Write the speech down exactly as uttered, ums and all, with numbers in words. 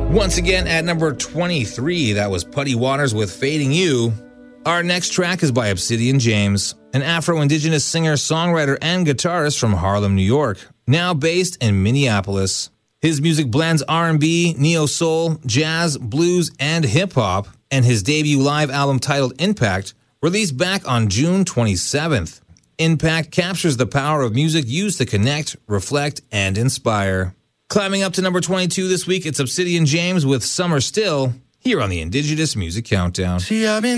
Once again, at number twenty-three, that was Putty Waters with Fading You. Our next track is by Obsidian James, an Afro-Indigenous singer, songwriter, and guitarist from Harlem, New York, now based in Minneapolis. His music blends R and B, neo-soul, jazz, blues, and hip-hop, and his debut live album titled Impact, released back on June twenty-seventh. Impact captures the power of music used to connect, reflect, and inspire. Climbing up to number twenty-two this week, it's Obsidian James with Summer Still, here on the Indigenous Music Countdown. See, I've been